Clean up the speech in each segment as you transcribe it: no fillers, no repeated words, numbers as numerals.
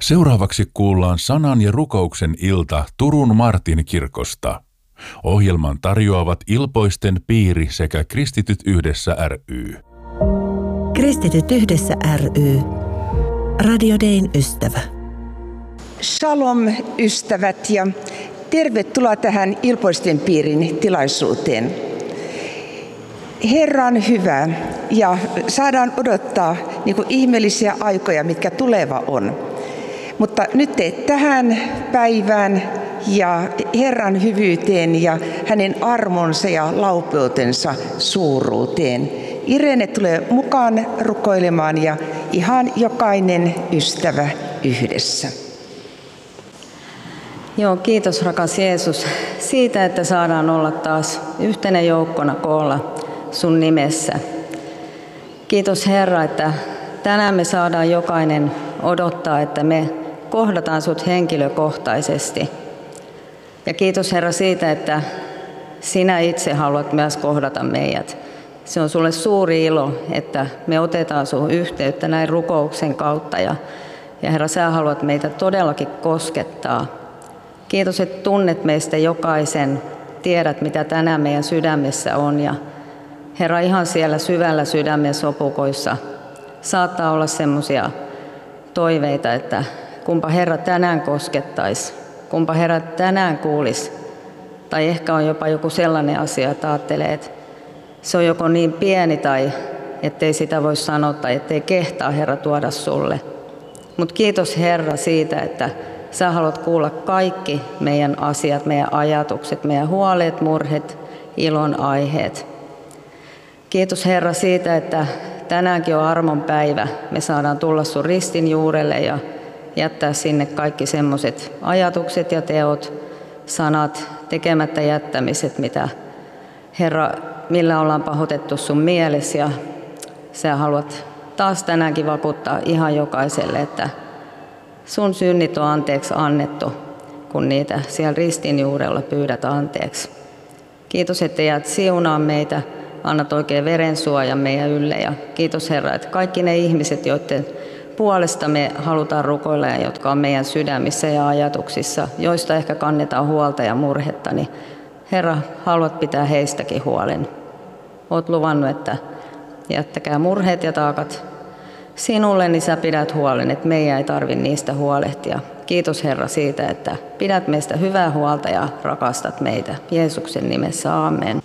Seuraavaksi kuullaan sanan ja rukouksen ilta Turun Martin-kirkosta. Ohjelman tarjoavat Ilpoisten piiri sekä Kristityt yhdessä ry. Kristityt yhdessä ry. Radio Dayn ystävä. Shalom ystävät ja tervetuloa tähän Ilpoisten piirin tilaisuuteen. Herra on hyvä ja saadaan odottaa ihmeellisiä aikoja, mitkä tuleva on. Mutta nyt tähän päivään ja Herran hyvyyteen ja hänen armonsa ja laupeutensa suuruuteen. Irene tulee mukaan rukoilemaan ja ihan jokainen ystävä yhdessä. Joo, kiitos rakas Jeesus siitä, että saadaan olla taas yhtenä joukkona koolla sun nimessä. Kiitos Herra, että tänään me saadaan jokainen odottaa, että me kohdataan sut henkilökohtaisesti. Ja kiitos Herra siitä, että sinä itse haluat myös kohdata meidät. Se on sulle suuri ilo, että me otetaan sun yhteyttä näin rukouksen kautta. Ja Herra, sä haluat meitä todellakin koskettaa. Kiitos, että tunnet meistä jokaisen, tiedät mitä tänään meidän sydämessä on. Ja Herra, ihan siellä syvällä sydämen sopukoissa saattaa olla semmoisia toiveita, että kumpa Herra tänään koskettaisi, kumpa Herra tänään kuulisi. Tai ehkä on jopa joku sellainen asia, että ajattelee, että se on joko niin pieni tai ettei sitä voi sanoa tai ettei kehtaa Herra tuoda sulle. Mutta kiitos Herra siitä, että sä haluat kuulla kaikki meidän asiat, meidän ajatukset, meidän huolet, murhet, ilon aiheet. Kiitos Herra siitä, että tänäänkin on armon päivä. Me saadaan tulla sun ristin juurelle ja jättää sinne kaikki semmoiset ajatukset ja teot, sanat, tekemättä jättämiset, mitä Herra, millä ollaan pahoitettu sun mielesi. Ja sä haluat taas tänäänkin vakuuttaa ihan jokaiselle, että sun synnit on anteeksi annettu, kun niitä siellä ristin juurella pyydät anteeksi. Kiitos, että jäät siunaan meitä. Annat oikein verensuojan meidän ylle ja kiitos Herra, että kaikki ne ihmiset, joiden puolesta me halutaan rukoilla ja jotka on meidän sydämissä ja ajatuksissa, joista ehkä kannetaan huolta ja murhetta, niin Herra, haluat pitää heistäkin huolen. Oot luvannut, että jättäkää murheet ja taakat sinulle, niin sä pidät huolen, että meidän ei tarvitse niistä huolehtia. Kiitos Herra siitä, että pidät meistä hyvää huolta ja rakastat meitä. Jeesuksen nimessä, aamen.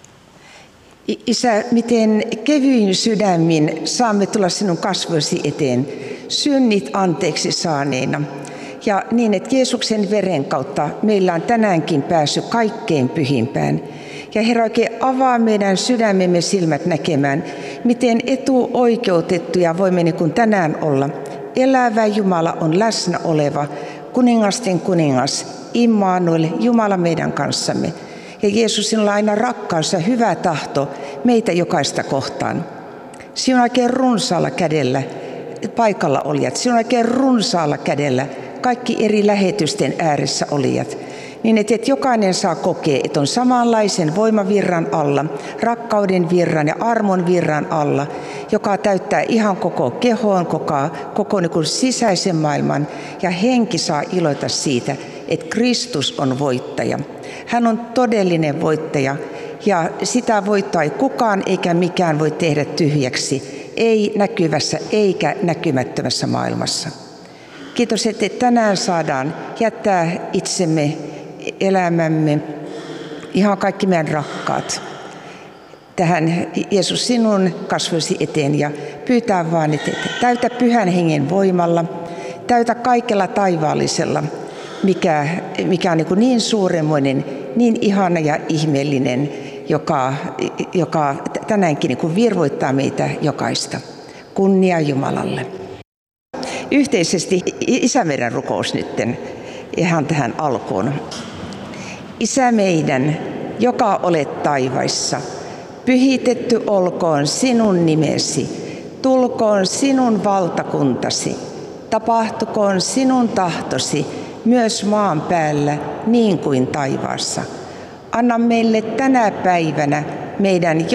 Isä, miten kevyin sydämin saamme tulla sinun kasvoisi eteen, synnit anteeksi saaneena. Ja niin, että Jeesuksen veren kautta meillä on tänäänkin päässyt kaikkein pyhimpään. Ja Herra, oikein avaa meidän sydämemme silmät näkemään, miten etuoikeutettuja voimme niin kuin tänään olla. Elävä Jumala on läsnä oleva, kuningasten kuningas, Immanuel, Jumala meidän kanssamme. Ja Jeesus, sinulla on aina rakkaus ja hyvä tahto meitä jokaista kohtaan. Sinun oikein runsaalla kädellä paikalla olijat, sinun oikein runsaalla kädellä kaikki eri lähetysten ääressä olijat. Niin että jokainen saa kokea, että on samanlaisen voimavirran alla, rakkauden virran ja armon virran alla, joka täyttää ihan koko kehoon, koko niin kuin sisäisen maailman. Ja henki saa iloita siitä, että Kristus on voittaja. Hän on todellinen voittaja ja sitä voittoa ei kukaan eikä mikään voi tehdä tyhjäksi, ei näkyvässä eikä näkymättömässä maailmassa. Kiitos, että tänään saadaan jättää itsemme, elämämme, ihan kaikki meidän rakkaat tähän Jeesus sinun kasvoisi eteen ja pyytää vaan, että täytä Pyhän Hengen voimalla, täytä kaikella taivaallisella, mikä on niin suuremmoinen, niin ihana ja ihmeellinen, joka tänäänkin niin virvoittaa meitä jokaista. Kunnia Jumalalle. Yhteisesti Isä meidän rukous nytten ihan tähän alkuun. Isä meidän, joka olet taivaissa, pyhitetty olkoon sinun nimesi, tulkoon sinun valtakuntasi, tapahtukoon sinun tahtosi myös maan päällä niin kuin taivaassa. Anna meille tänä päivänä meidän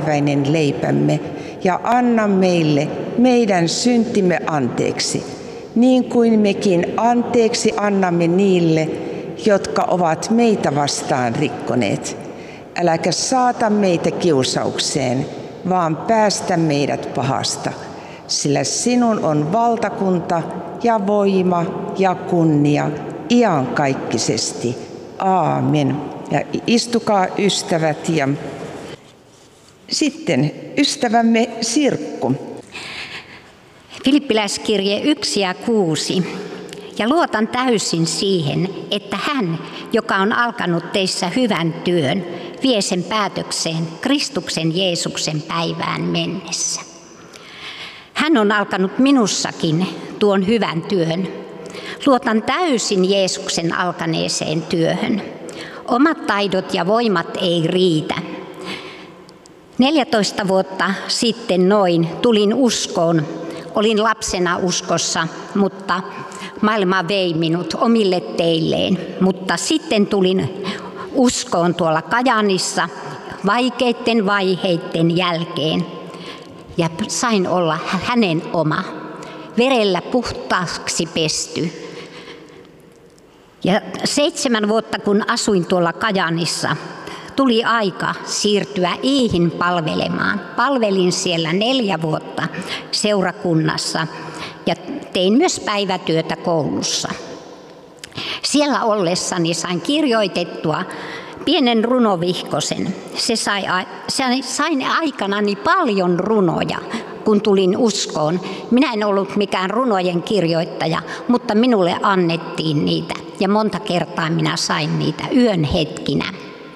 jokapäiväinen leipämme ja anna meille meidän syntimme anteeksi, niin kuin mekin anteeksi annamme niille, jotka ovat meitä vastaan rikkoneet. Äläkä saata meitä kiusaukseen, vaan päästä meidät pahasta, sillä sinun on valtakunta ja voima ja kunnia iankaikkisesti. Aamen. Ja istukaa ystävät ja sitten ystävämme Sirkku. Filippiläiskirje 1:6. Ja luotan täysin siihen, että hän, joka on alkanut teissä hyvän työn, vie sen päätökseen Kristuksen Jeesuksen päivään mennessä. Hän on alkanut minussakin tuon hyvän työn. Luotan täysin Jeesuksen alkaneeseen työhön. Omat taidot ja voimat ei riitä. 14 vuotta sitten noin tulin uskoon. Olin lapsena uskossa, mutta maailma vei minut omille teilleen. Mutta sitten tulin uskoon tuolla Kajaanissa vaikeiden vaiheiden jälkeen. Ja sain olla hänen oma, verellä puhtaaksi pesty. Ja 7 vuotta kun asuin tuolla Kajaanissa, tuli aika siirtyä Iihin palvelemaan. Palvelin siellä 4 vuotta seurakunnassa ja tein myös päivätyötä koulussa. Siellä ollessani sain kirjoitettua pienen runovihkosen. Sain aikanani paljon runoja, kun tulin uskoon. Minä en ollut mikään runojen kirjoittaja, mutta minulle annettiin niitä ja monta kertaa minä sain niitä yön hetkinä.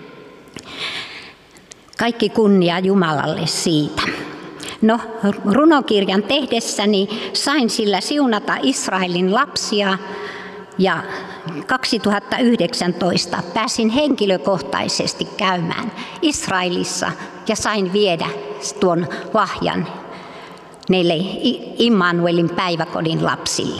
Kaikki kunnia Jumalalle siitä. No, runokirjan tehdessäni sain sillä siunata Israelin lapsia ja 2019 pääsin henkilökohtaisesti käymään Israelissa ja sain viedä tuon lahjan näille Immanuelin päiväkodin lapsille.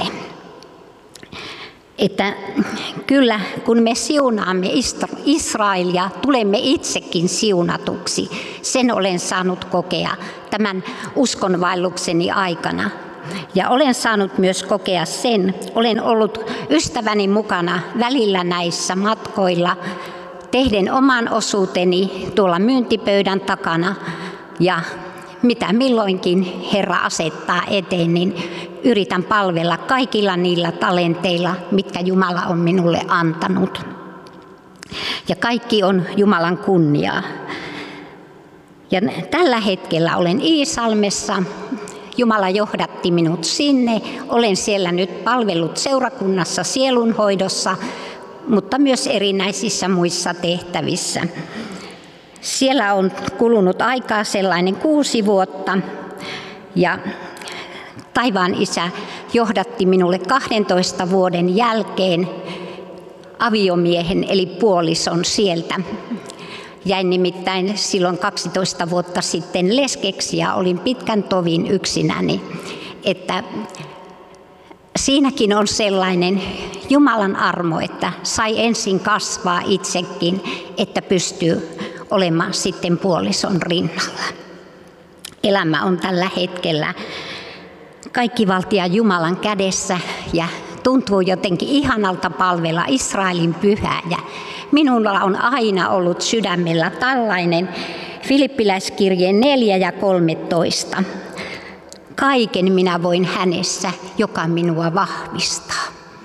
Että kyllä kun me siunaamme Israelia, tulemme itsekin siunatuksi. Sen olen saanut kokea tämän uskonvaellukseni aikana. Ja olen saanut myös kokea sen, olen ollut ystäväni mukana välillä näissä matkoilla, tehden oman osuuteni tuolla myyntipöydän takana ja mitä milloinkin Herra asettaa eteen, niin yritän palvella kaikilla niillä talenteilla, mitkä Jumala on minulle antanut. Ja kaikki on Jumalan kunniaa. Ja tällä hetkellä olen Iisalmessa. Jumala johdatti minut sinne. Olen siellä nyt palvellut seurakunnassa sielunhoidossa, mutta myös erinäisissä muissa tehtävissä. Siellä on kulunut aikaa sellainen 6 vuotta ja taivaan Isä johdatti minulle 12 vuoden jälkeen aviomiehen eli puolison sieltä. Jäin nimittäin silloin 12 vuotta sitten leskeksi ja olin pitkän tovin yksinäni, että siinäkin on sellainen Jumalan armo, että sai ensin kasvaa itsekin, että pystyy olemaan sitten puolison rinnalla. Elämä on tällä hetkellä kaikkivaltia Jumalan kädessä ja tuntuu jotenkin ihanalta palvella Israelin pyhää. Ja minulla on aina ollut sydämellä tällainen Filippiläiskirje 4:13. Kaiken minä voin hänessä, joka minua vahvistaa.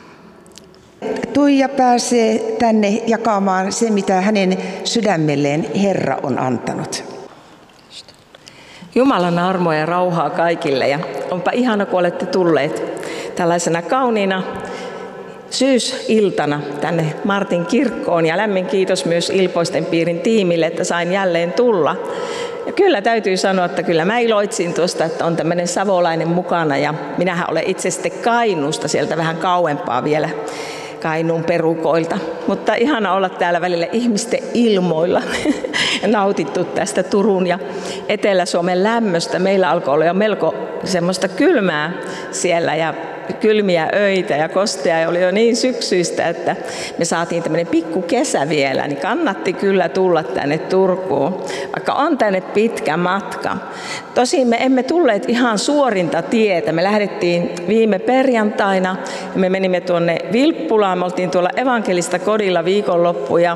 Tuija pääsee tänne jakamaan se, mitä hänen sydämelleen Herra on antanut. Jumalan armoa ja rauhaa kaikille ja onpa ihana, kun olette tulleet tällaisena kauniina syysiltana tänne Martin kirkkoon ja lämmin kiitos myös Ilpoisten piirin tiimille, että sain jälleen tulla. Ja kyllä täytyy sanoa, että kyllä mä iloitsin tuosta, että on tämmöinen savolainen mukana ja minähän olen itse sitten Kainuusta sieltä vähän kauempaa vielä Kainuun perukoilta. Mutta ihana olla täällä välillä ihmisten ilmoilla ja nautittu tästä Turun ja Etelä-Suomen lämmöstä. Meillä alkoi olla jo melko semmoista kylmää siellä ja kylmiä öitä ja kostea ja oli jo niin syksyistä, että me saatiin tämmöinen pikku kesä vielä, niin kannatti kyllä tulla tänne Turkuun, vaikka on tänne pitkä matka. Tosin me emme tulleet ihan suorinta tietä. Me lähdettiin viime perjantaina ja me menimme tuonne Vilppulaan. Me oltiin tuolla evankelista kodilla viikonloppu ja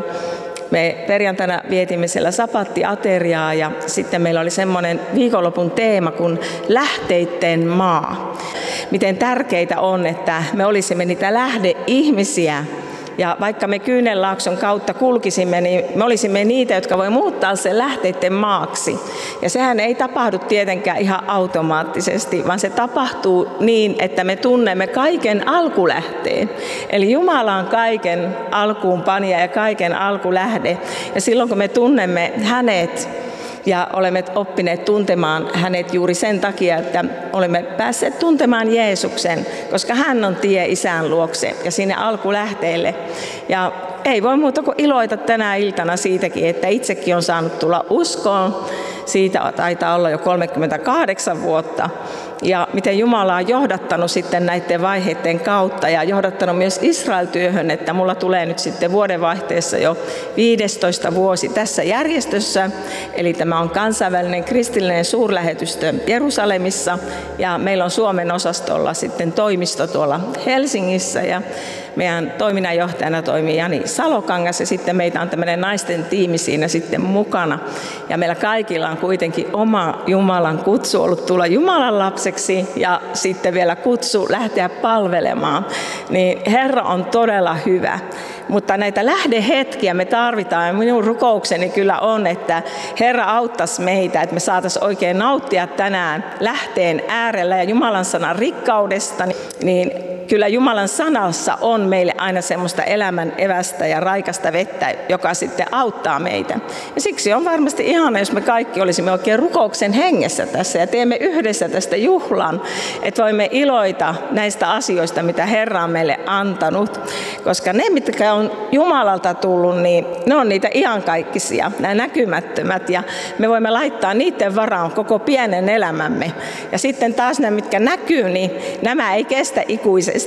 me perjantaina vietimme siellä sapattiateriaa ja sitten meillä oli semmoinen viikonlopun teema kuin lähteitten maa. Miten tärkeitä on, että me olisimme niitä lähdeihmisiä. Ja vaikka me Kyynenlaakson kautta kulkisimme, niin me olisimme niitä, jotka voi muuttaa sen lähteitten maaksi. Ja sehän ei tapahdu tietenkään ihan automaattisesti, vaan se tapahtuu niin, että me tunnemme kaiken alkulähteen. Eli Jumala on kaiken alkuunpanija ja kaiken alkulähde. Ja silloin kun me tunnemme hänet, ja olemme oppineet tuntemaan hänet juuri sen takia, että olemme päässeet tuntemaan Jeesuksen, koska hän on tie Isän luokse ja sinne alkulähteelle. Ja ei voi muuta kuin iloita tänä iltana siitäkin, että itsekin on saanut tulla uskoon. Siitä taitaa olla jo 38 vuotta. Ja miten Jumala on johdattanut sitten näiden vaiheiden kautta ja johdattanut myös Israel-työhön, että mulla tulee nyt sitten vuodenvaihteessa jo 15 vuosi tässä järjestössä. Eli tämä on kansainvälinen kristillinen suurlähetystö Jerusalemissa ja meillä on Suomen osastolla sitten toimisto tuolla Helsingissä ja meidän toiminnanjohtajana toimii Jani Salokangas ja sitten meitä on tämmöinen naisten tiimi siinä sitten mukana. Ja meillä kaikilla on kuitenkin oma Jumalan kutsu ollut tulla Jumalan lapseksi ja sitten vielä kutsu lähteä palvelemaan. Niin Herra on todella hyvä. Mutta näitä lähdehetkiä me tarvitaan ja minun rukoukseni kyllä on, että Herra auttaisi meitä, että me saataisiin oikein nauttia tänään lähteen äärellä ja Jumalan sanan rikkaudesta, niin kyllä Jumalan sanassa on meille aina semmoista elämän evästä ja raikasta vettä, joka sitten auttaa meitä. Ja siksi on varmasti ihana, jos me kaikki olisimme oikein rukouksen hengessä tässä ja teemme yhdessä tästä juhlan, että voimme iloita näistä asioista, mitä Herra on meille antanut. Koska ne, mitkä on Jumalalta tullut, niin ne on niitä iankaikkisia, nämä näkymättömät. Ja me voimme laittaa niiden varaan koko pienen elämämme. Ja sitten taas nämä, mitkä näkyy, niin nämä ei kestä ikuisesti.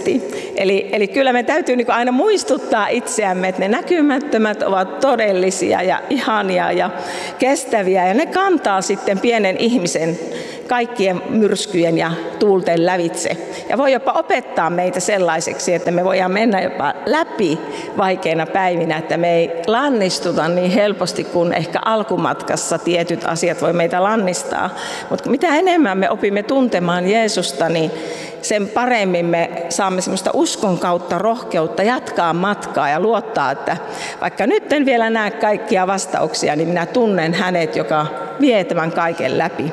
Eli kyllä me täytyy niin kuin aina muistuttaa itseämme, että ne näkymättömät ovat todellisia ja ihania ja kestäviä. Ja ne kantaa sitten pienen ihmisen kaikkien myrskyjen ja tuulten lävitse. Ja voi jopa opettaa meitä sellaiseksi, että me voidaan mennä jopa läpi vaikeina päivinä, että me ei lannistuta niin helposti kuin ehkä alkumatkassa tietyt asiat voi meitä lannistaa. Mutta mitä enemmän me opimme tuntemaan Jeesusta, niin sen paremmin me saamme semmoista uskon kautta rohkeutta jatkaa matkaa ja luottaa, että vaikka nyt en vielä näe kaikkia vastauksia, niin minä tunnen hänet, joka vie tämän kaiken läpi.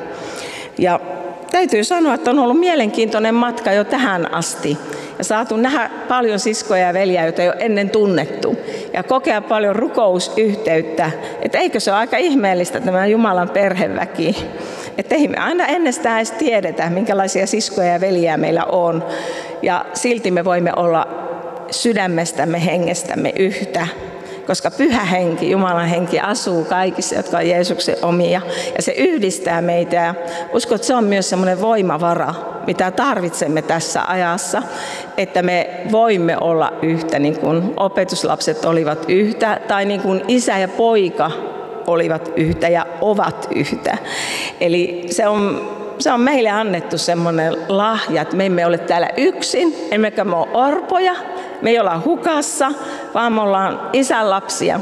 Ja täytyy sanoa, että on ollut mielenkiintoinen matka jo tähän asti. Ja saatu nähdä paljon siskoja ja veljiä, joita ei ole ennen tunnettu. Ja kokea paljon rukousyhteyttä. Että eikö se ole aika ihmeellistä tämä Jumalan perheväki. Että ei me aina ennestään edes tiedetä, minkälaisia siskoja ja veljiä meillä on. Ja silti me voimme olla sydämestämme, hengestämme yhtä. Koska Pyhä Henki, Jumalan henki asuu kaikissa, jotka on Jeesuksen omia. Ja se yhdistää meitä. Ja uskon, että se on myös semmoinen voimavara, mitä tarvitsemme tässä ajassa. Että me voimme olla yhtä, niin kuin opetuslapset olivat yhtä. Tai niin kuin isä ja poika olivat yhtä ja ovat yhtä. Eli se on meille annettu semmoinen lahja, että me emme ole täällä yksin, emmekä me ole orpoja, me ei olla hukassa, vaan me ollaan isän lapsia.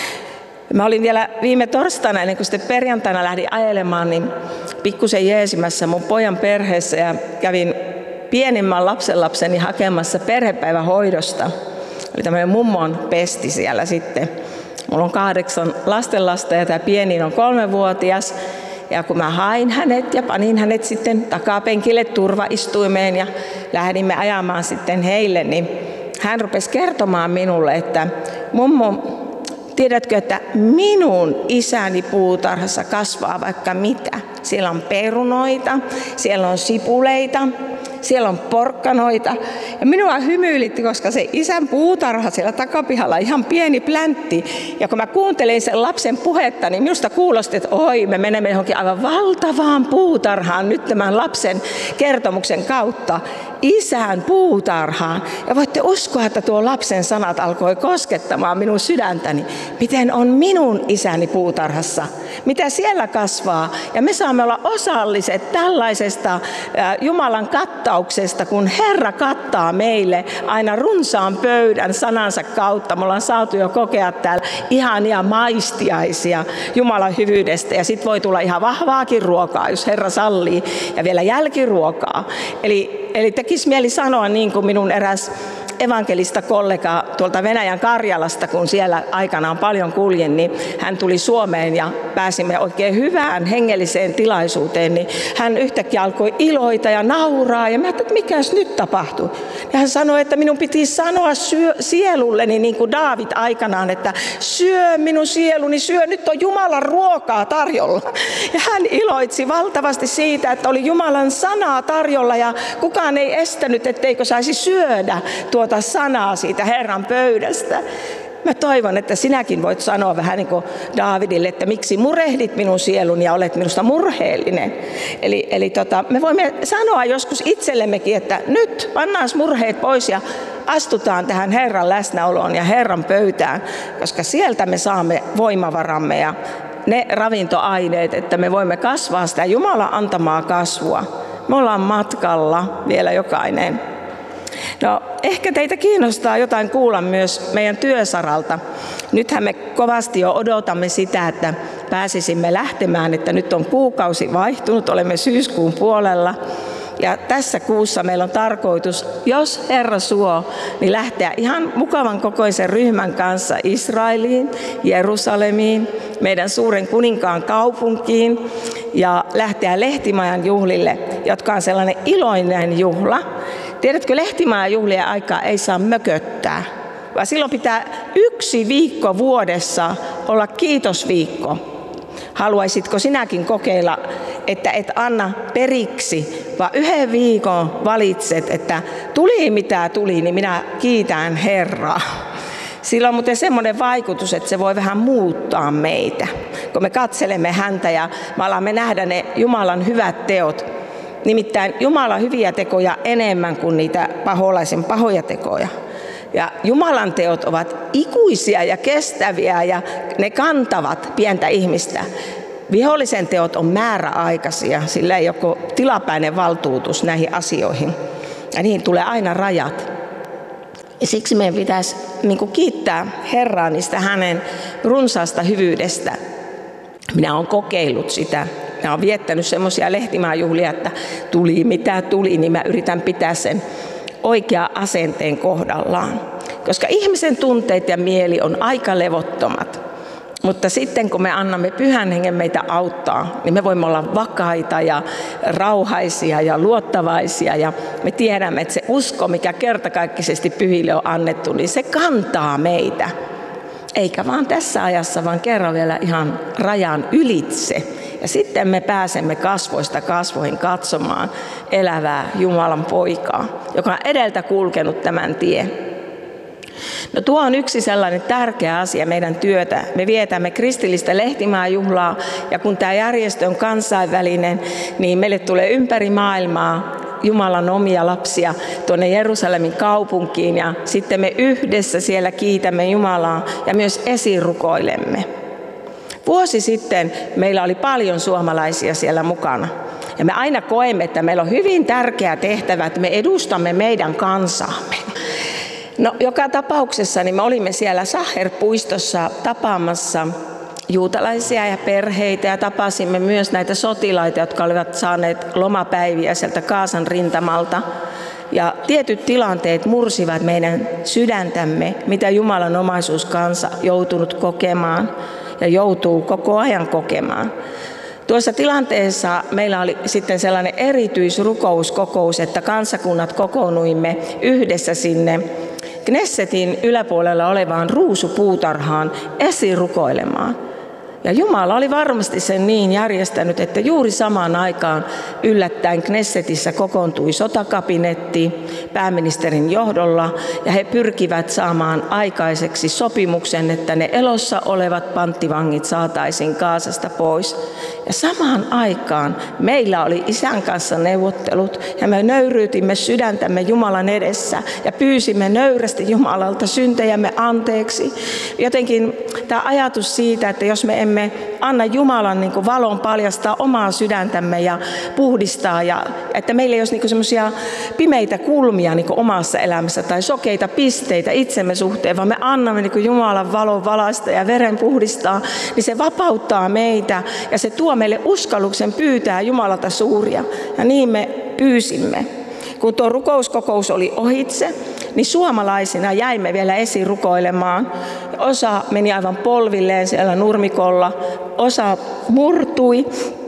Mä olin vielä viime torstaina, ennen kuin sitten perjantaina lähdin ajelemaan, niin pikkusen jeesimässä mun pojan perheessä ja kävin pienimmän lapsenlapseni hakemassa perhepäivähoidosta. Oli tämmöinen mummon pesti siellä sitten. Mulla on 8 lastenlasta ja tämä pienin on 3-vuotias. Ja kun mä hain hänet ja panin hänet sitten takapenkille turvaistuimeen ja lähdimme ajamaan sitten heille, niin hän rupesi kertomaan minulle, että mummo, tiedätkö, että minun isäni puutarhassa kasvaa vaikka mitä. Siellä on perunoita, siellä on sipuleita, siellä on porkkanoita. Ja minua hymyilitti, koska se isän puutarha siellä takapihalla, ihan pieni pläntti. Ja kun mä kuuntelin sen lapsen puhetta, niin minusta kuulosti, että oi, me menemme johonkin aivan valtavaan puutarhaan nyt tämän lapsen kertomuksen kautta. Isän puutarhaan. Ja voitte uskoa, että tuo lapsen sanat alkoi koskettamaan minun sydäntäni. Miten on minun isäni puutarhassa? Mitä siellä kasvaa? Ja me saamme olla osalliset tällaisesta Jumalan kattauksesta, kun Herra kattaa meille aina runsaan pöydän sanansa kautta. Me ollaan saatu jo kokea täällä ihania maistiaisia Jumalan hyvyydestä. Ja sitten voi tulla ihan vahvaakin ruokaa, jos Herra sallii. Ja vielä jälkiruokaa. Eli tekisi mieli sanoa niin kuin minun eräs evankelista kollega tuolta Venäjän Karjalasta, kun siellä aikanaan paljon kuljen, niin hän tuli Suomeen ja pääsimme oikein hyvään hengelliseen tilaisuuteen, niin hän yhtäkkiä alkoi iloita ja nauraa ja mä ajattelin, että mikäs nyt tapahtui. Ja hän sanoi, että minun piti sanoa sielulleni niin kuin Daavid aikanaan, että syö minun sieluni, syö, nyt on Jumalan ruokaa tarjolla. Ja hän iloitsi valtavasti siitä, että oli Jumalan sanaa tarjolla ja kukaan ei estänyt, etteikö saisi syödä tuota sanaa siitä Herran pöydästä. Mä toivon, että sinäkin voit sanoa vähän niin kuin Daavidille, että miksi murehdit minun sieluni ja olet minusta murheellinen. Eli me voimme sanoa joskus itsellemmekin, että nyt pannaan murheet pois ja astutaan tähän Herran läsnäoloon ja Herran pöytään, koska sieltä me saamme voimavaramme ja ne ravintoaineet, että me voimme kasvaa sitä Jumalan antamaa kasvua. Me ollaan matkalla vielä jokainen. No, ehkä teitä kiinnostaa jotain kuulla myös meidän työsaralta. Nythän me kovasti jo odotamme sitä, että pääsisimme lähtemään, että nyt on kuukausi vaihtunut, olemme syyskuun puolella. Ja tässä kuussa meillä on tarkoitus, jos Herra suo, niin lähteä ihan mukavan kokoisen ryhmän kanssa Israeliin, Jerusalemiin, meidän suuren kuninkaan kaupunkiin ja lähteä Lehtimajan juhlille, jotka on sellainen iloinen juhla. Tiedätkö, Lehtimajan juhlien aikaa ei saa mököttää, vaan silloin pitää 1 viikko vuodessa olla kiitosviikko. Haluaisitko sinäkin kokeilla, että et anna periksi, vaan 1 viikon valitset, että tuli mitä tuli, niin minä kiitän Herraa. Sillä on muuten semmoinen vaikutus, että se voi vähän muuttaa meitä, kun me katselemme häntä ja me alamme nähdä ne Jumalan hyvät teot. Nimittäin Jumalan hyviä tekoja enemmän kuin niitä paholaisen pahoja tekoja. Ja Jumalan teot ovat ikuisia ja kestäviä ja ne kantavat pientä ihmistä. Vihollisen teot on määräaikaisia, sillä ei ole tilapäinen valtuutus näihin asioihin. Ja niihin tulee aina rajat. Ja siksi meidän pitäisi kiittää Herraa niistä hänen runsaasta hyvyydestä. Minä olen kokeillut sitä. Minä olen viettänyt semmoisia Lehtimaanjuhlia, että tuli mitä tuli, niin mä yritän pitää sen oikean asenteen kohdallaan. Koska ihmisen tunteet ja mieli on aika levottomat. Mutta sitten kun me annamme Pyhän Hengen meitä auttaa, niin me voimme olla vakaita ja rauhaisia ja luottavaisia. Ja me tiedämme, että se usko, mikä kertakaikkisesti pyhille on annettu, niin se kantaa meitä. Eikä vaan tässä ajassa, vaan kerran vielä ihan rajan ylitse. Ja sitten me pääsemme kasvoista kasvoihin katsomaan elävää Jumalan poikaa, joka on edeltä kulkenut tämän tien. No tuo on yksi sellainen tärkeä asia meidän työtä. Me vietämme kristillistä Lehtimaanjuhlaa ja kun tämä järjestö on kansainvälinen, niin meille tulee ympäri maailmaa Jumalan omia lapsia tuonne Jerusalemin kaupunkiin ja sitten me yhdessä siellä kiitämme Jumalaa ja myös esirukoilemme. Vuosi sitten meillä oli paljon suomalaisia siellä mukana. Ja me aina koemme, että meillä on hyvin tärkeä tehtävä, että me edustamme meidän kansaamme. No, joka tapauksessa niin me olimme siellä Saher-puistossa tapaamassa juutalaisia ja perheitä ja tapasimme myös näitä sotilaita, jotka olivat saaneet lomapäiviä sieltä Gazan rintamalta. Ja tietyt tilanteet mursivat meidän sydäntämme, mitä Jumalan omaisuuskansa joutunut kokemaan ja joutuu koko ajan kokemaan. Tuossa tilanteessa meillä oli sitten sellainen erityisrukouskokous, että kansakunnat kokoonnuimme yhdessä sinne Knessetin yläpuolella olevaan ruusupuutarhaan esirukoilemaan. Ja Jumala oli varmasti sen niin järjestänyt, että juuri samaan aikaan yllättäen Knessetissä kokoontui sotakabinetti pääministerin johdolla ja he pyrkivät saamaan aikaiseksi sopimuksen, että ne elossa olevat panttivangit saataisiin Gazasta pois. Ja samaan aikaan meillä oli isän kanssa neuvottelut ja me nöyryytimme sydäntämme Jumalan edessä ja pyysimme nöyrästi Jumalalta syntejämme anteeksi. Jotenkin tämä ajatus siitä, että jos me emme anna Jumalan niin kuin valon paljastaa omaa sydäntämme ja puhdistaa, ja että meillä ei olisi niin kuin semmoisia pimeitä kulmia niin kuin omassa elämässä tai sokeita pisteitä itsemme suhteen, vaan me annamme niin kuin Jumalan valon valaista ja veren puhdistaa, niin se vapauttaa meitä ja se tuo meille uskalluksen pyytää Jumalalta suuria. Ja niin me pyysimme. Kun tuo rukouskokous oli ohitse, niin suomalaisina jäimme vielä esirukoilemaan. Osa meni aivan polvilleen siellä nurmikolla, osa murtui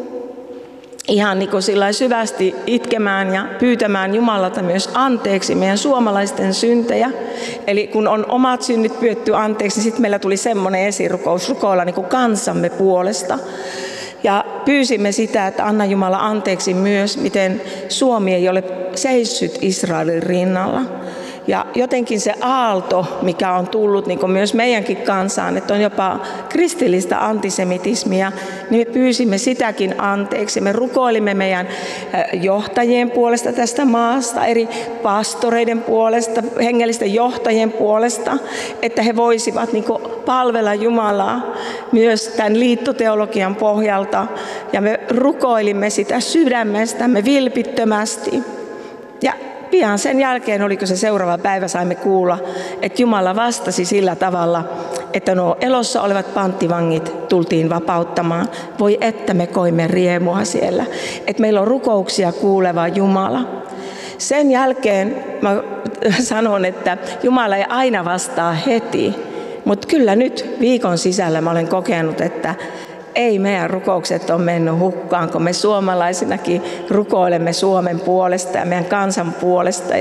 ihan niin kuin syvästi itkemään ja pyytämään Jumalalta myös anteeksi meidän suomalaisten syntejä. Eli kun on omat synnit pyydetty anteeksi, niin sitten meillä tuli semmoinen esirukous rukoilla niin kuin kansamme puolesta. Ja pyysimme sitä, että anna Jumala anteeksi myös, miten Suomi ei ole seissyt Israelin rinnalla. Ja jotenkin se aalto, mikä on tullut niin kuin myös meidänkin kansaan, että on jopa kristillistä antisemitismia, niin me pyysimme sitäkin anteeksi. Me rukoilimme meidän johtajien puolesta tästä maasta, eri pastoreiden puolesta, hengellisten johtajien puolesta, että he voisivat niin kuin palvella Jumalaa myös tämän liittoteologian pohjalta. Ja me rukoilimme sitä sydämestämme vilpittömästi. Ja pian sen jälkeen, oliko se seuraava päivä, saimme kuulla, että Jumala vastasi sillä tavalla, että nuo elossa olevat panttivangit tultiin vapauttamaan. Voi että me koimme riemua siellä, että meillä on rukouksia kuuleva Jumala. Sen jälkeen mä sanon, että Jumala ei aina vastaa heti, mutta kyllä nyt viikon sisällä mä olen kokenut, että ei meidän rukoukset ole mennyt hukkaan, kun me suomalaisinakin rukoilemme Suomen puolesta ja meidän kansan puolesta.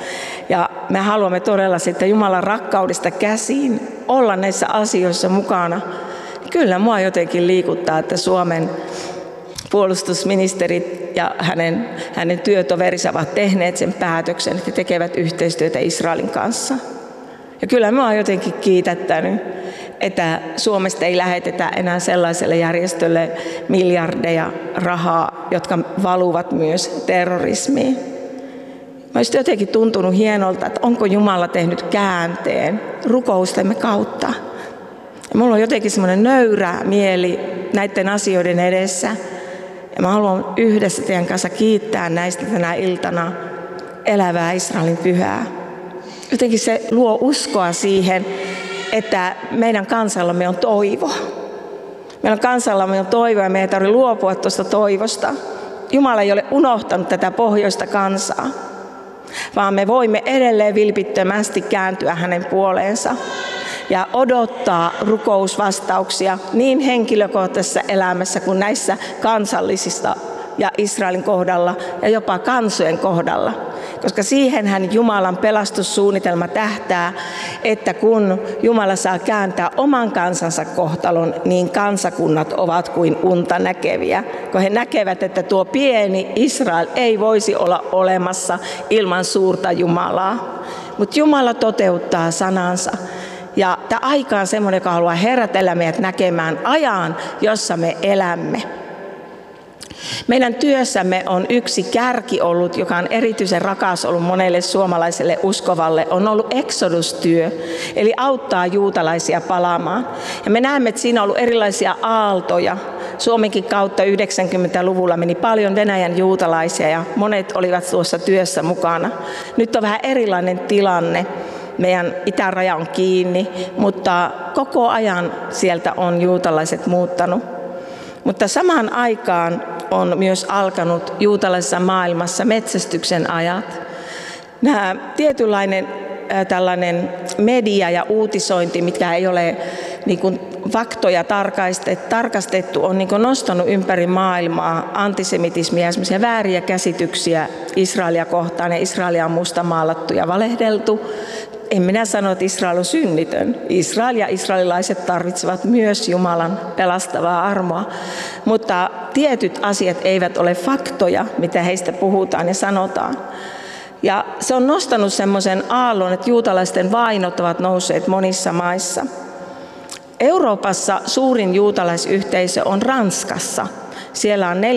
Ja me haluamme todella sitten Jumalan rakkaudesta käsiin olla näissä asioissa mukana. Kyllä mua jotenkin liikuttaa, että Suomen puolustusministerit ja hänen työtoverinsa ovat tehneet sen päätöksen, että tekevät yhteistyötä Israelin kanssa. Ja kyllä minua on jotenkin kiitättänyt, että Suomesta ei lähetetä enää sellaiselle järjestölle miljardeja rahaa, jotka valuvat myös terrorismiin. Olisi jotenkin tuntunut hienolta, että onko Jumala tehnyt käänteen rukoustemme kautta. Ja minulla on jotenkin semmoinen nöyrä mieli näiden asioiden edessä. Ja mä haluan yhdessä teidän kanssa kiittää näistä tänä iltana elävää Israelin pyhää. Jotenkin se luo uskoa siihen, että meidän kansallamme on toivo. Meidän kansallamme on toivo ja meidän ei tarvitse luopua tuosta toivosta. Jumala ei ole unohtanut tätä pohjoista kansaa, vaan me voimme edelleen vilpittömästi kääntyä hänen puoleensa ja odottaa rukousvastauksia niin henkilökohtaisessa elämässä kuin näissä kansallisissa ja Israelin kohdalla ja jopa kansojen kohdalla. Koska siihenhän Jumalan pelastussuunnitelma tähtää, että kun Jumala saa kääntää oman kansansa kohtalon, niin kansakunnat ovat kuin unta näkeviä. Kun he näkevät, että tuo pieni Israel ei voisi olla olemassa ilman suurta Jumalaa. Mutta Jumala toteuttaa sanansa. Ja tämä aika on semmoinen, joka haluaa herätellä meidät näkemään ajan, jossa me elämme. Meidän työssämme on yksi kärki ollut, joka on erityisen rakas ollut monelle suomalaiselle uskovalle, on ollut exodustyö, eli auttaa juutalaisia palaamaan. Ja me näemme, että siinä on ollut erilaisia aaltoja. Suomenkin kautta 90-luvulla meni paljon Venäjän juutalaisia ja monet olivat tuossa työssä mukana. Nyt on vähän erilainen tilanne. Meidän itäraja on kiinni, mutta koko ajan sieltä on juutalaiset muuttanut. Mutta samaan aikaan on myös alkanut juutalaisessa maailmassa metsästyksen ajat. Nämä tietynlainen tällainen media ja uutisointi, mitkä ei ole niin kuin faktoja tarkastettu, on niin kuin nostanut ympäri maailmaa antisemitismiä ja semmoisia vääriä käsityksiä Israelia kohtaan. Ja Israelia on mustamaalattu ja valehdeltu. en minä sano, että Israel on synnitön. Israel ja israelilaiset tarvitsevat myös Jumalan pelastavaa armoa. Mutta tietyt asiat eivät ole faktoja, mitä heistä puhutaan ja sanotaan. Ja se on nostanut semmoisen aallon, että juutalaisten vainot ovat nousseet monissa maissa. Euroopassa suurin juutalaisyhteisö on Ranskassa. Siellä on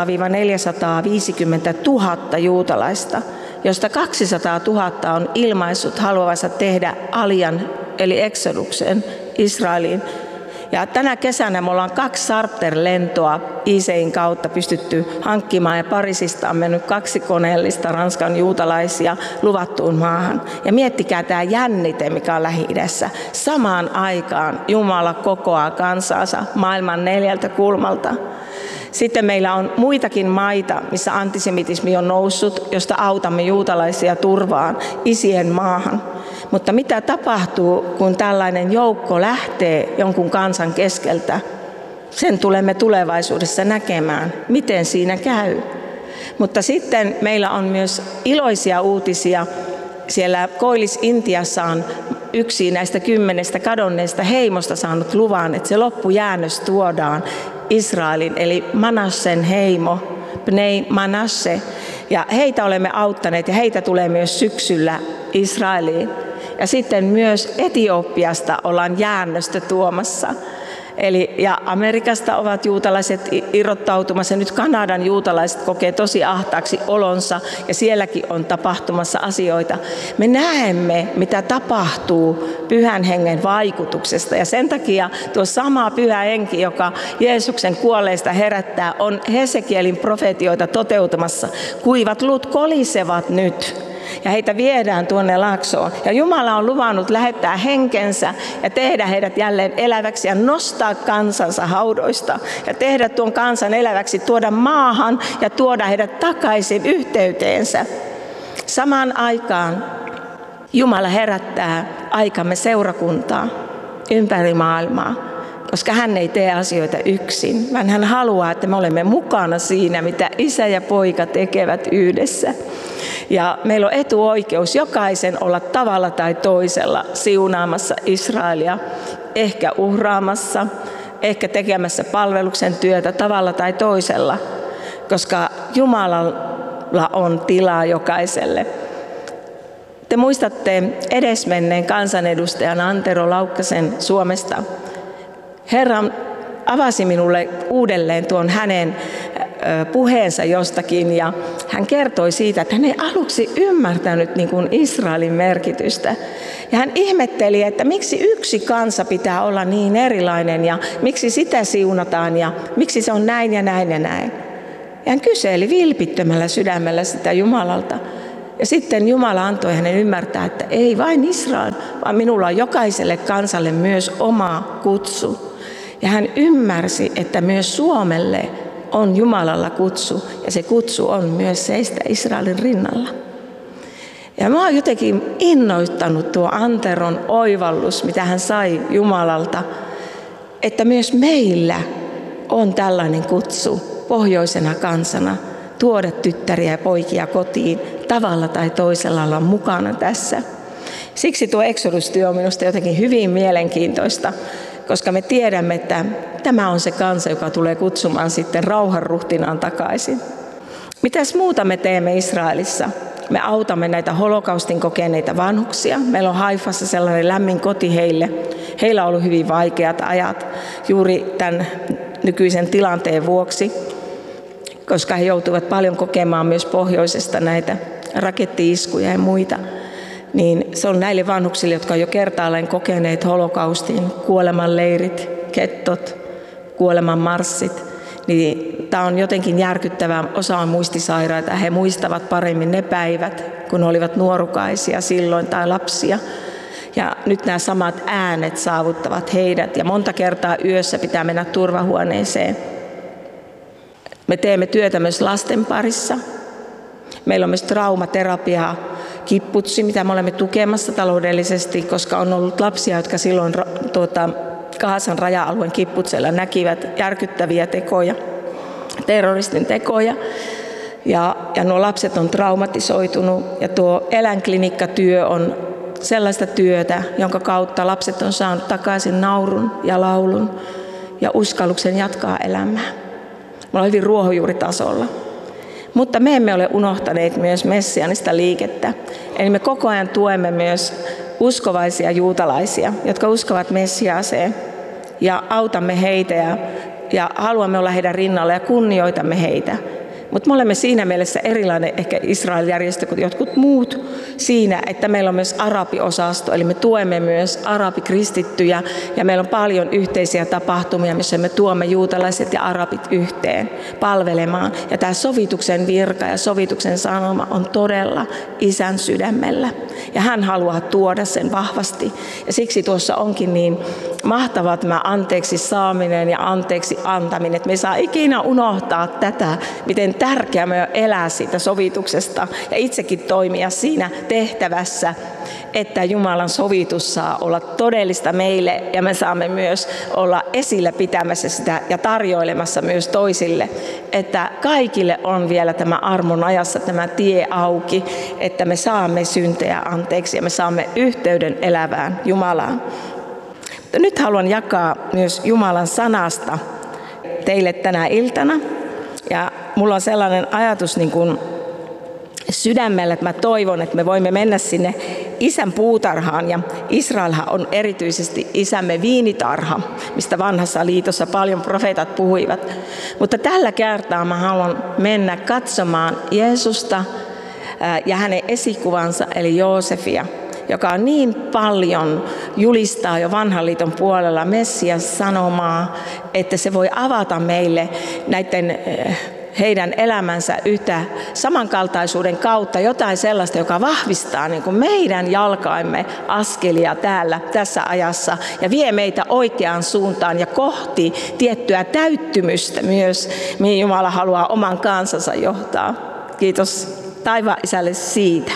400-450 000 juutalaista, josta 200 000 on ilmaissut haluavansa tehdä alian eli exoduksen Israeliin. Ja tänä kesänä me ollaan 2 charterlentoa ICEin kautta pystytty hankkimaan ja Pariisista on mennyt 2 koneellista Ranskan juutalaisia luvattuun maahan. Ja miettikää tämä jännite, mikä on Lähi-idässä. Samaan aikaan Jumala kokoaa kansansa maailman 4 kulmalta. Sitten meillä on muitakin maita, missä antisemitismi on noussut, josta autamme juutalaisia turvaan isien maahan. Mutta mitä tapahtuu, kun tällainen joukko lähtee jonkun kansan keskeltä? Sen tulemme tulevaisuudessa näkemään, miten siinä käy. Mutta sitten meillä on myös iloisia uutisia. Siellä Koillis-Intiassa on yksi näistä 10 kadonneesta heimosta saanut luvan, että se loppujäännös tuodaan Israelin, eli Manassen heimo, Bnei Manasse. Ja heitä olemme auttaneet ja heitä tulee myös syksyllä Israeliin. Ja sitten myös Etiopiasta ollaan jäännöstä tuomassa. Ja Amerikasta ovat juutalaiset irrottautumassa. Nyt Kanadan juutalaiset kokee tosi ahtaaksi olonsa ja sielläkin on tapahtumassa asioita. Me näemme, mitä tapahtuu Pyhän Hengen vaikutuksesta. Ja sen takia tuo sama Pyhä Henki, joka Jeesuksen kuolleista herättää, on Hesekielin profetioita toteutumassa. Kuivat luut kolisevat nyt. Ja heitä viedään tuonne laaksoon. Ja Jumala on luvannut lähettää henkensä ja tehdä heidät jälleen eläväksi ja nostaa kansansa haudoista. Ja tehdä tuon kansan eläväksi, tuoda maahan ja tuoda heidät takaisin yhteyteensä. Samaan aikaan Jumala herättää aikamme seurakuntaa ympäri maailmaa. Koska hän ei tee asioita yksin, vaan hän haluaa, että me olemme mukana siinä, mitä isä ja poika tekevät yhdessä. Ja meillä on etuoikeus jokaisen olla tavalla tai toisella siunaamassa Israelia, ehkä uhraamassa, ehkä tekemässä palveluksen työtä tavalla tai toisella, koska Jumalalla on tilaa jokaiselle. Te muistatte edesmenneen kansanedustajan Antero Laukkasen Suomesta. Herra avasi minulle uudelleen tuon hänen puheensa jostakin ja hän kertoi siitä, että hän ei aluksi ymmärtänyt niin kuin Israelin merkitystä. Ja hän ihmetteli, että miksi yksi kansa pitää olla niin erilainen ja miksi sitä siunataan ja miksi se on näin ja näin ja näin. Ja hän kyseli vilpittömällä sydämellä sitä Jumalalta. Ja sitten Jumala antoi hänen ymmärtää, että ei vain Israel, vaan minulla on jokaiselle kansalle myös oma kutsu. Ja hän ymmärsi, että myös Suomelle on Jumalalla kutsu, ja se kutsu on myös seistä Israelin rinnalla. Ja mä oon jotenkin innoittanut tuo Anteron oivallus, mitä hän sai Jumalalta, että myös meillä on tällainen kutsu pohjoisena kansana tuoda tyttäriä ja poikia kotiin tavalla tai toisella olla mukana tässä. Siksi tuo Exodus-työ on minusta jotenkin hyvin mielenkiintoista, koska me tiedämme, että tämä on se kansa, joka tulee kutsumaan sitten rauhanruhtinaan takaisin. Mitäs muuta me teemme Israelissa? Me autamme näitä holokaustin kokeneita vanhuksia. Meillä on Haifassa sellainen lämmin koti heille. Heillä on ollut hyvin vaikeat ajat juuri tämän nykyisen tilanteen vuoksi, koska he joutuvat paljon kokemaan myös pohjoisesta näitä rakettiiskuja ja muita. Niin se on näille vanhuksille, jotka on jo kertaalleen kokeneet holokaustin, kuolemanleirit, kettot, kuolemanmarssit. Niin tämä on jotenkin järkyttävää. Osa on muistisairaita. He muistavat paremmin ne päivät, kun olivat nuorukaisia silloin tai lapsia. Ja nyt nämä samat äänet saavuttavat heidät. Ja monta kertaa yössä pitää mennä turvahuoneeseen. Me teemme työtä myös lasten parissa. Meillä on myös traumaterapiaa, kipputsi, mitä me olemme tukemassa taloudellisesti, koska on ollut lapsia, jotka silloin Gazan raja-alueen kipputsella näkivät järkyttäviä tekoja, terroristin tekoja. Ja nuo lapset on traumatisoitunut ja tuo eläinkliniikkatyö on sellaista työtä, jonka kautta lapset on saanut takaisin naurun ja laulun ja uskalluksen jatkaa elämää. Me ollaan hyvin ruohonjuuritasolla. Mutta me emme ole unohtaneet myös messianista liikettä. Eli me koko ajan tuemme myös uskovaisia juutalaisia, jotka uskovat Messiaaseen, ja autamme heitä ja haluamme olla heidän rinnalla ja kunnioitamme heitä. Mutta me olemme siinä mielessä erilainen ehkä Israel-järjestö kuin jotkut muut siinä, että meillä on myös arabiosasto, eli me tuemme myös arabikristittyjä ja meillä on paljon yhteisiä tapahtumia, missä me tuomme juutalaiset ja arabit yhteen palvelemaan. Ja tämä sovituksen virka ja sovituksen sanoma on todella Isän sydämellä ja hän haluaa tuoda sen vahvasti. Ja siksi tuossa onkin niin mahtavaa tämä anteeksi saaminen ja anteeksi antaminen, että me ei saa ikinä unohtaa tätä, miten tärkeää me elää siitä sovituksesta ja itsekin toimia siinä tehtävässä, että Jumalan sovitus saa olla todellista meille ja me saamme myös olla esillä pitämässä sitä ja tarjoilemassa myös toisille, että kaikille on vielä tämä armon ajassa tämä tie auki, että me saamme syntejä anteeksi ja me saamme yhteyden elävään Jumalaan. Mutta nyt haluan jakaa myös Jumalan sanasta teille tänä iltana. Ja mulla on sellainen ajatus niin kuin sydämellä, että mä toivon, että me voimme mennä sinne Isän puutarhaan. Ja Israelhan on erityisesti Isämme viinitarha, mistä vanhassa liitossa paljon profeetat puhuivat. Mutta tällä kertaa mä haluan mennä katsomaan Jeesusta ja hänen esikuvansa, eli Joosefia, joka on niin paljon julistaa jo vanhan liiton puolella Messias sanomaa, että se voi avata meille näiden heidän elämänsä yhtä samankaltaisuuden kautta jotain sellaista, joka vahvistaa niin kuin meidän jalkaimme askelia täällä tässä ajassa ja vie meitä oikeaan suuntaan ja kohti tiettyä täyttymystä myös, mihin Jumala haluaa oman kansansa johtaa. Kiitos taivaan Isälle siitä.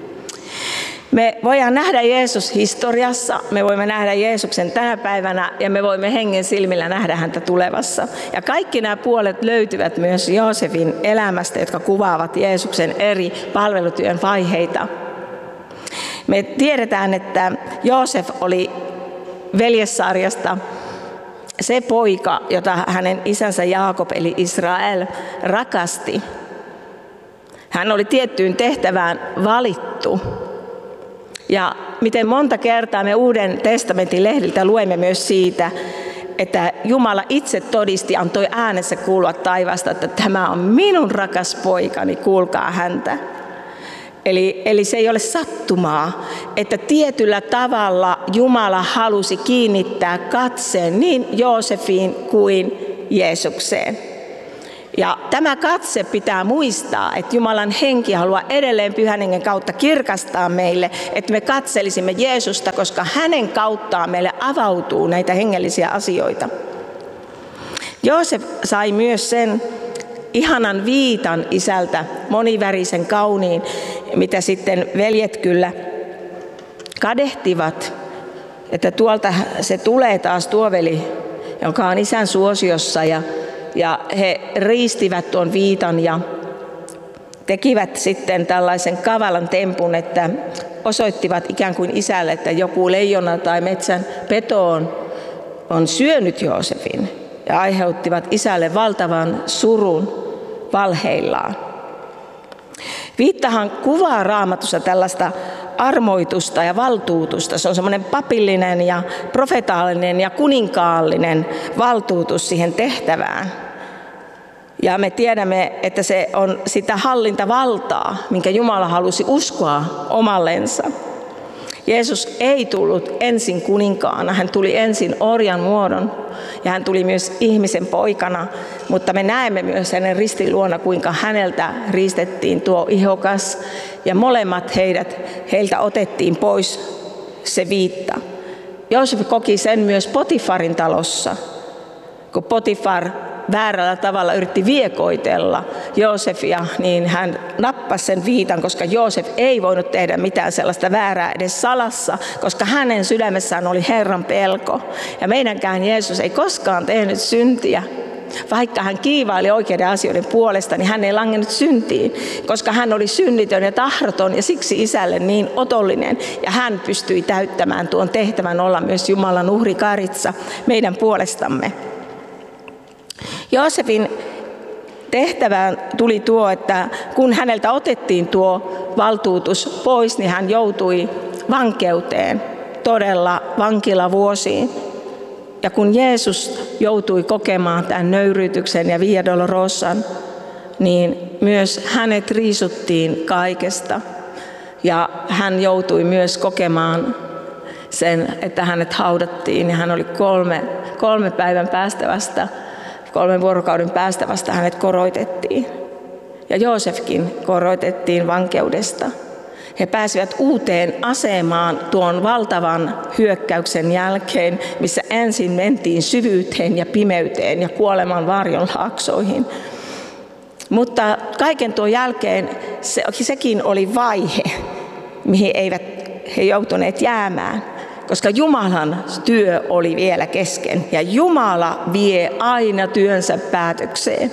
Me voidaan nähdä Jeesus historiassa, me voimme nähdä Jeesuksen tänä päivänä ja me voimme hengen silmillä nähdä häntä tulevassa. Ja kaikki nämä puolet löytyvät myös Joosefin elämästä, jotka kuvaavat Jeesuksen eri palvelutyön vaiheita. Me tiedetään, että Joosef oli veljessarjasta se poika, jota hänen isänsä Jaakob eli Israel rakasti. Hän oli tiettyyn tehtävään valittu. Ja miten monta kertaa me Uuden testamentin lehdiltä luemme myös siitä, että Jumala itse todisti, antoi äänessä kuulua taivaasta, että tämä on minun rakas poikani, kuulkaa häntä. Eli se ei ole sattumaa, että tietyllä tavalla Jumala halusi kiinnittää katseen niin Joosefiin kuin Jeesukseen. Ja tämä katse pitää muistaa, että Jumalan henki haluaa edelleen Pyhän Hengen kautta kirkastaa meille, että me katselisimme Jeesusta, koska hänen kauttaan meille avautuu näitä hengellisiä asioita. Joosef sai myös sen ihanan viitan isältä, monivärisen kauniin, mitä sitten veljet kyllä kadehtivat, että tuolta se tulee taas tuo veli, joka on isän suosiossa ja he riistivät tuon viitan ja tekivät sitten tällaisen kavalan tempun, että osoittivat ikään kuin isälle, että joku leijona tai metsän peto on syönyt Joosefin ja aiheuttivat isälle valtavan surun valheillaan. Viittahan kuvaa Raamatussa tällaista armoitusta ja valtuutusta. Se on semmoinen papillinen ja profetaalinen ja kuninkaallinen valtuutus siihen tehtävään. Ja me tiedämme, että se on sitä hallintavaltaa, minkä Jumala halusi uskoa omallensa. Jeesus ei tullut ensin kuninkaana, hän tuli ensin orjan muodon ja hän tuli myös ihmisen poikana, mutta me näemme myös hänen ristiluona, kuinka häneltä riistettiin tuo ihokas ja molemmat heiltä otettiin pois se viitta. Joosef koki sen myös Potifarin talossa, kun Potifar väärällä tavalla yritti viekoitella Joosefia, niin hän nappasi sen viitan, koska Joosef ei voinut tehdä mitään sellaista väärää edes salassa, koska hänen sydämessään oli Herran pelko. Ja meidänkään Jeesus ei koskaan tehnyt syntiä, Vaikka hän kiivaili oikeiden asioiden puolesta, niin hän ei langennut syntiin, koska hän oli synnitön ja tahdoton ja siksi isälle niin otollinen. Ja hän pystyi täyttämään tuon tehtävän olla myös Jumalan uhrikaritsa meidän puolestamme. Joosefin tehtävään tuli tuo, että kun häneltä otettiin tuo valtuutus pois, niin hän joutui vankeuteen, todella vankilavuosiin. Ja kun Jeesus joutui kokemaan tämän nöyryytyksen ja Via Dolorosan, niin myös hänet riisuttiin kaikesta. Ja hän joutui myös kokemaan sen, että hänet haudattiin. Ja hän oli kolmen vuorokauden päästä vasta hänet koroitettiin. Ja Joosefkin koroitettiin vankeudesta. He pääsivät uuteen asemaan tuon valtavan hyökkäyksen jälkeen, missä ensin mentiin syvyyteen ja pimeyteen ja kuoleman varjon laaksoihin. Mutta kaiken tuon jälkeen sekin oli vaihe, mihin eivät he joutuneet jäämään, koska Jumalan työ oli vielä kesken ja Jumala vie aina työnsä päätökseen.